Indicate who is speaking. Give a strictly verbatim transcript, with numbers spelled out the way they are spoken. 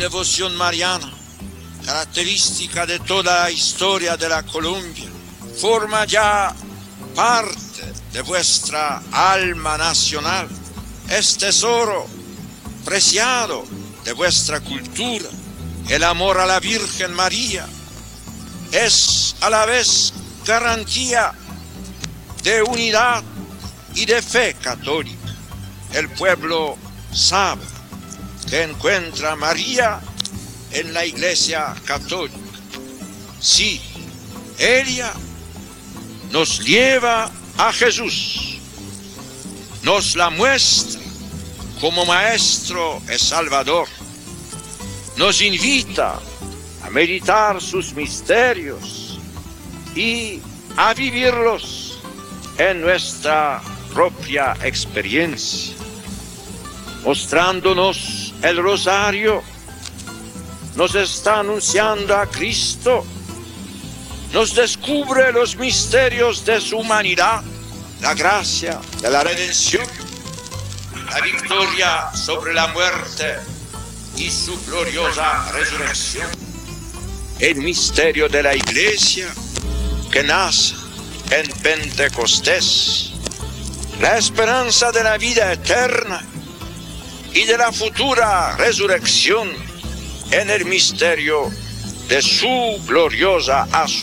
Speaker 1: devoción mariana, característica de toda la historia de la Colombia, forma ya parte de vuestra alma nacional. Es tesoro preciado de vuestra cultura. El amor a la Virgen María es a la vez garantía de unidad y de fe católica. El pueblo sabe que encuentra a María en la Iglesia Católica. Sí, ella nos lleva a Jesús, nos la muestra como Maestro y Salvador, nos invita a meditar sus misterios y a vivirlos en nuestra propia experiencia. Mostrándonos el rosario, nos está anunciando a Cristo, nos descubre los misterios de su humanidad, la gracia de la redención, la victoria sobre la muerte y su gloriosa resurrección. El misterio de la Iglesia que nace en Pentecostés, la esperanza de la vida eterna y de la futura resurrección en el misterio de su gloriosa